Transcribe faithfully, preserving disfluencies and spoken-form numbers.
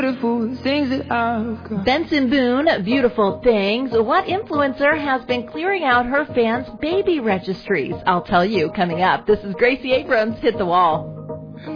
Beautiful things that I've got. Benson Boone, Beautiful Things. What influencer has been clearing out her fans' baby registries? I'll tell you coming up. This is Gracie Abrams, Hit the Wall.